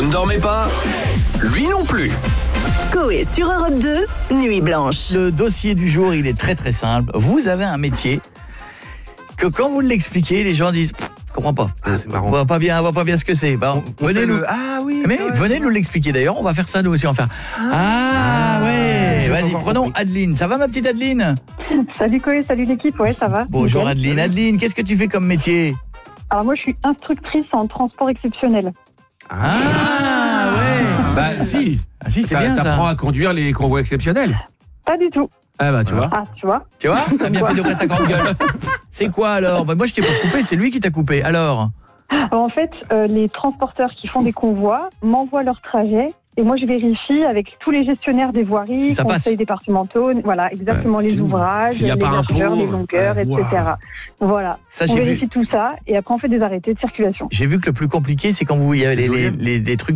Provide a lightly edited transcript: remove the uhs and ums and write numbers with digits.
Vous ne dormez pas? Lui non plus. Coé sur Europe 2, Nuit Blanche. Le dossier du jour, il est très très simple. Vous avez un métier que quand vous l'expliquez, les gens disent « comprends pas, c'est marrant. on voit pas bien ce que c'est ». Venez nous... Ah oui. Mais venez nous l'expliquer d'ailleurs, on va faire ça nous aussi, on va faire ouais, vas-y, prenons Adeline. Ça va ma petite Adeline? Salut Coé, salut l'équipe, ouais ça va. Bonjour Nickel. Adeline. Adeline, qu'est-ce que tu fais comme métier? Alors moi je suis instructrice en transport exceptionnel. Ah ouais. Bah si. Ah si, c'est bien ça. T'apprends à conduire les convois exceptionnels. Pas du tout. Ah bah tu vois. Ah tu vois. Tu vois? T'as bien fait d'ouvrir ta grande gueule. C'est quoi alors? Moi je t'ai pas coupé, c'est lui qui t'a coupé. Alors En fait, les transporteurs qui font des convois m'envoient leur trajet et moi je vérifie avec tous les gestionnaires des voiries, Si ça conseils passe. départementaux, voilà exactement les ouvrages, S'il y a les pas un largeurs, pont, les longueurs, etc. Voilà. ça On j'ai vérifie vu. tout ça et après on fait des arrêtés de circulation. J'ai vu que le plus compliqué c'est quand vous il y a des trucs